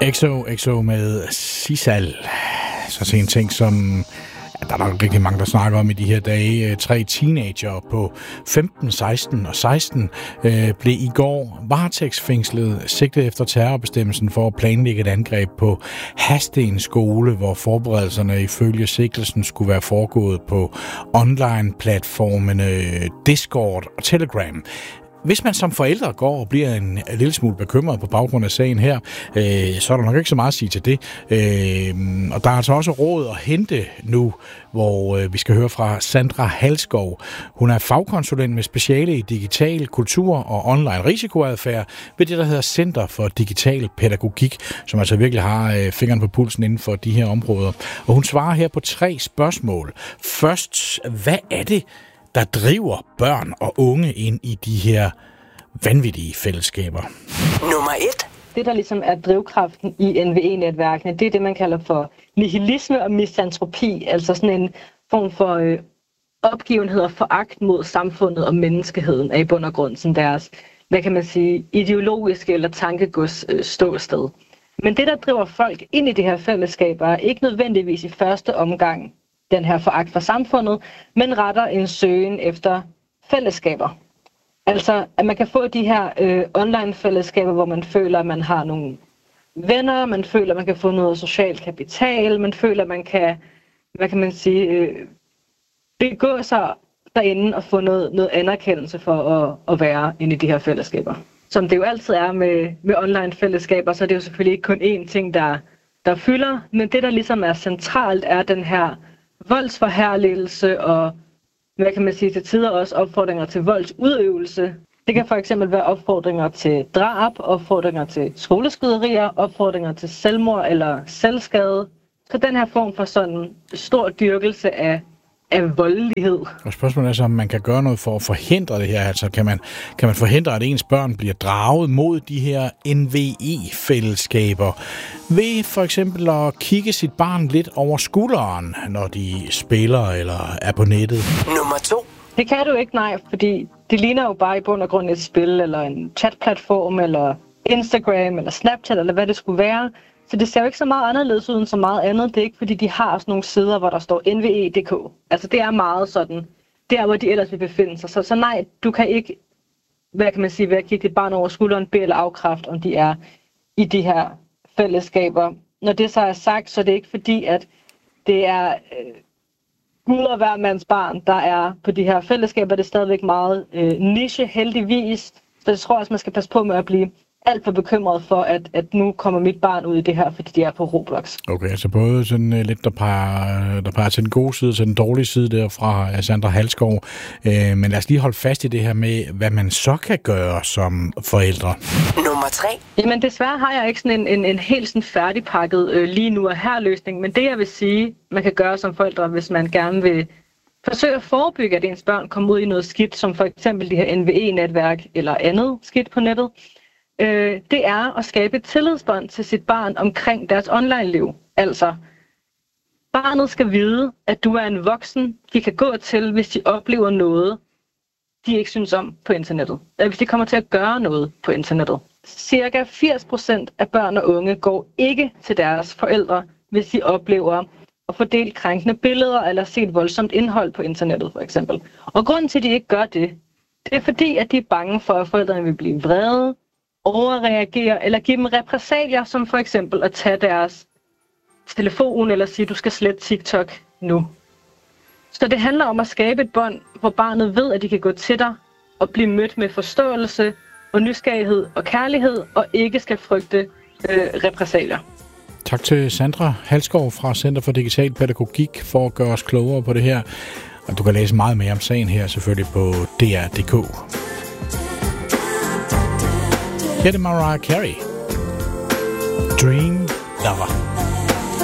XO med Sisal. Så se en ting, som der er nok rigtig mange, der snakker om i de her dage. 3 teenager på 15, 16 og 16 blev i går varetægtsfængslet, sigtet efter terrorbestemmelsen for at planlægge et angreb på Hadsten skole, hvor forberedelserne ifølge sigtelsen skulle være foregået på online-platformene Discord og Telegram. Hvis man som forældre går og bliver en lille smule bekymret på baggrund af sagen her, så er der nok ikke så meget at sige til det. Og der er altså også råd at hente nu, hvor vi skal høre fra Sandra Halskov. Hun er fagkonsulent med speciale i digital kultur og online risikoadfærd ved det, der hedder Center for Digital Pædagogik, som altså virkelig har fingeren på pulsen inden for de her områder. Og hun svarer her på 3 spørgsmål. Først, hvad er det, der driver børn og unge ind i de her vanvittige fællesskaber? Nummer 1. Det, der ligesom er drivkraften i NVE-netværkene, det er det, man kalder for nihilisme og misantropi, altså sådan en form for opgivenhed og foragt mod samfundet og menneskeheden er i bund og grund sådan deres, hvad kan man sige, ideologiske eller tankegods ståsted. Men det, der driver folk ind i de her fællesskaber, er ikke nødvendigvis i første omgang den her foragt for samfundet, men retter en søgen efter fællesskaber. Altså, at man kan få de her online-fællesskaber, hvor man føler, at man har nogle venner, man føler, at man kan få noget social kapital, man føler, at man kan, hvad kan man sige, begå sig derinde og få noget anerkendelse for at være inde i de her fællesskaber. Som det jo altid er med online-fællesskaber, så er det jo selvfølgelig ikke kun én ting, der fylder, men det, der ligesom er centralt, er den her voldsforherligelse og, hvad kan man sige, til tider også opfordringer til voldsudøvelse. Det kan for eksempel være opfordringer til drab, opfordringer til skoleskyderier, opfordringer til selvmord eller selvskade. Så den her form for sådan stor dyrkelse af voldelighed. Og spørgsmålet er så, om man kan gøre noget for at forhindre det her. Altså kan man forhindre, at ens børn bliver draget mod de her NVE-fællesskaber ved for eksempel at kigge sit barn lidt over skulderen, når de spiller eller er på nettet? Nummer 2. Det kan du ikke, nej, fordi det ligner jo bare i bund og grund et spil, eller en chatplatform, eller Instagram, eller Snapchat, eller hvad det skulle være. Så det ser jo ikke så meget anderledes ud end så meget andet. Det er ikke, fordi de har sådan nogle sider, hvor der står NVE.dk. Altså det er meget sådan, der hvor de ellers vil befinde sig. Så nej, du kan ikke, hvad kan man sige, ved at kigge dit barn over skulderen, bede eller afkræfte, om de er i de her fællesskaber. Når det så er sagt, så er det ikke fordi, at det er Gud og hver mands barn, der er på de her fællesskaber. Det er stadigvæk meget niche, heldigvis. Så jeg tror også, man skal passe på med at blive alt for bekymret for, at nu kommer mit barn ud i det her, fordi de er på Roblox. Okay, altså både sådan lidt, der peger til den gode side, til den dårlige side der fra Sandra Halskov. Men lad os lige holde fast i det her med, hvad man så kan gøre som forældre. Nummer 3. Jamen desværre har jeg ikke sådan en helt sådan færdigpakket lige nu og her løsning, men det jeg vil sige, man kan gøre som forældre, hvis man gerne vil forsøge at forebygge, at ens børn kommer ud i noget skidt, som for eksempel de her NVE-netværk eller andet skidt på nettet, det er at skabe et tillidsbånd til sit barn omkring deres online-liv. Altså, barnet skal vide, at du er en voksen, de kan gå til, hvis de oplever noget, de ikke synes om på internettet. Eller hvis de kommer til at gøre noget på internettet. Cirka 80% af børn og unge går ikke til deres forældre, hvis de oplever at få delt krænkende billeder eller set voldsomt indhold på internettet, for eksempel. Og grunden til, at de ikke gør det, det er fordi, at de er bange for, at forældrene vil blive vrede, overreagere eller give dem repressalier, som for eksempel at tage deres telefon eller sige, du skal slette TikTok nu. Så det handler om at skabe et bånd, hvor barnet ved, at de kan gå til dig og blive mødt med forståelse og nysgerrighed og kærlighed, og ikke skal frygte repressalier. Tak til Sandra Halskov fra Center for Digital Pædagogik for at gøre os klogere på det her. Og du kan læse meget mere om sagen her selvfølgelig på dr.dk. Her er det Mariah Carey. Dream Lover.